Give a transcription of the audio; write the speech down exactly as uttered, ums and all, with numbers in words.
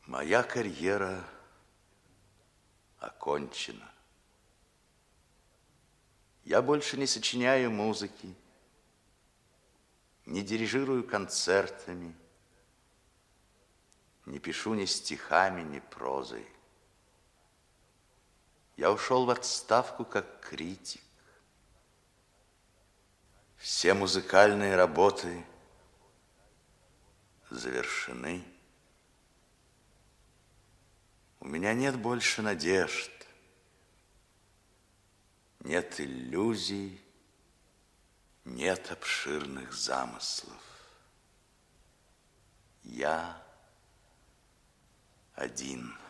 Моя карьера окончена. Я больше не сочиняю музыки, не дирижирую концертами, не пишу ни стихами, ни прозой. Я ушел в отставку как критик. Все музыкальные работы завершены. У меня нет больше надежд, нет иллюзий, нет обширных замыслов. Я один.